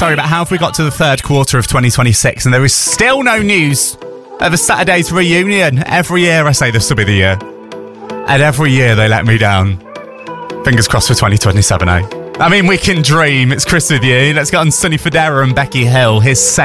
sorry, but how have we got to the third quarter of 2026 and there is still no news of a Saturday's reunion? Every year I say this will be the year. And every year they let me down. Fingers crossed for 2027, eh? I mean, we can dream. It's Chris with you. Let's get on Sonny Fodera and Becky Hill. Here's